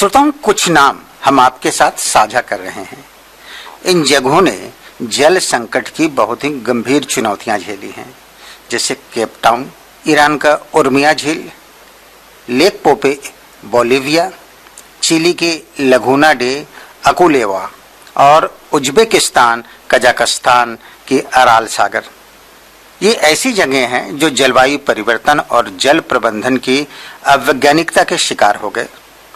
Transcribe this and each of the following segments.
श्रोताओं, कुछ नाम हम आपके साथ साझा कर रहे हैं। इन जगहों ने जल संकट की बहुत ही गंभीर चुनौतियां झेली हैं, जैसे केप टाउन, ईरान का उर्मिया झील, लेक पोपे बोलिविया, चिली के लगूना डे अकुलेवा और उज्बेकिस्तान कजाकिस्तान के अराल सागर। ये ऐसी जगह हैं जो जलवायु परिवर्तन और जल प्रबंधन की अवैज्ञानिकता के शिकार हो गए।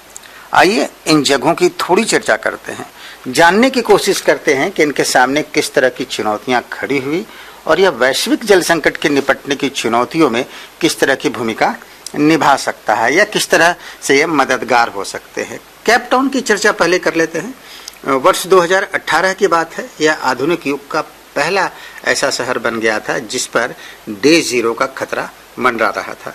आइए इन जगहों की थोड़ी चर्चा करते हैं, जानने की कोशिश करते हैं कि इनके सामने किस तरह की चुनौतियां खड़ी हुई और यह वैश्विक जल संकट के निपटने की चुनौतियों में किस तरह की भूमिका निभा सकता है या किस तरह से ये मददगार हो सकते हैं। केप टाउन की चर्चा पहले कर लेते हैं। वर्ष 2018 की बात है। यह आधुनिक युग का पहला ऐसा शहर बन गया था जिस पर डे जीरो का खतरा मंडरा रहा था।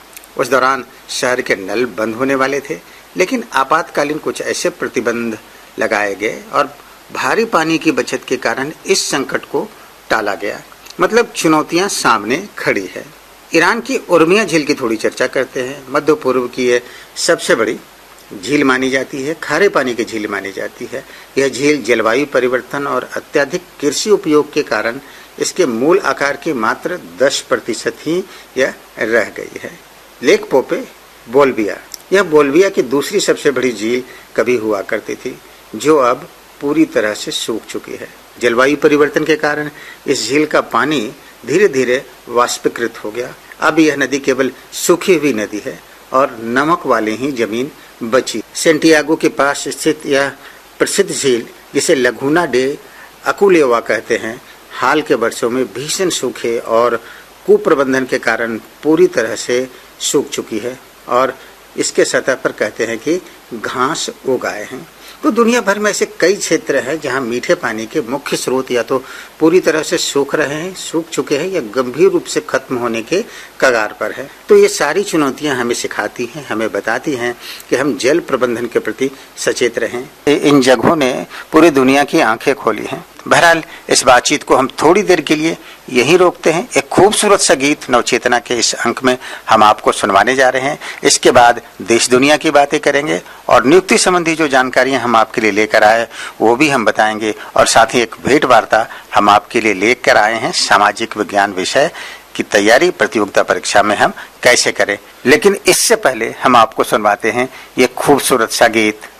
उस दौरान शहर के नल बंद होने वाले थे, लेकिन आपातकालीन कुछ ऐसे प्रतिबंध लगाए गए और भारी पानी की बचत के कारण इस संकट को टाला गया। मतलब चुनौतियां सामने खड़ी है। ईरान की उर्मिया झील की थोड़ी चर्चा करते हैं। मध्य पूर्व की यह सबसे बड़ी झील मानी जाती है, खारे पानी की झील मानी जाती है। यह झील जलवायु परिवर्तन और अत्यधिक कृषि उपयोग के कारण इसके मूल आकार की मात्र 10% ही यह रह गई है। लेक पोपे बोलिविया, यह बोलिविया की दूसरी सबसे बड़ी झील कभी हुआ करती थी, जो अब पूरी तरह से सूख चुकी है। जलवायु परिवर्तन के कारण इस झील का पानी धीरे धीरे वाष्पीकृत हो गया। अब यह नदी केवल सूखी हुई नदी है और नमक वाली ही जमीन बची। सेंटियागो के पास स्थित यह प्रसिद्ध झील, जिसे लगूना डे अकुलेवा कहते हैं, हाल के वर्षों में भीषण सूखे और कुप्रबंधन के कारण पूरी तरह से सूख चुकी है और इसके सतह पर कहते हैं कि घास उग आए हैं। तो दुनिया भर में ऐसे कई क्षेत्र हैं जहां मीठे पानी के मुख्य स्रोत या तो पूरी तरह से सूख रहे हैं, सूख चुके हैं या गंभीर रूप से खत्म होने के कगार पर है। तो ये सारी चुनौतियां हमें सिखाती हैं, हमें बताती हैं कि हम जल प्रबंधन के प्रति सचेत रहें। इन जगहों ने पूरी दुनिया की आंखें खोली हैं। बहरहाल इस बातचीत को हम थोड़ी देर के लिए यहीं रोकते हैं। एक खूबसूरत सा गीत नवचेतना के इस अंक में हम आपको सुनवाने जा रहे हैं। इसके बाद देश दुनिया की बातें करेंगे और नियुक्ति संबंधी जो जानकारियां हम आपके लिए लेकर आए वो भी हम बताएंगे, और साथ ही एक भेंट वार्ता हम आपके लिए लेकर आए हैं सामाजिक विज्ञान विषय की तैयारी प्रतियोगिता परीक्षा में हम कैसे करें। लेकिन इससे पहले हम आपको सुनवाते हैं ये खूबसूरत सा गीत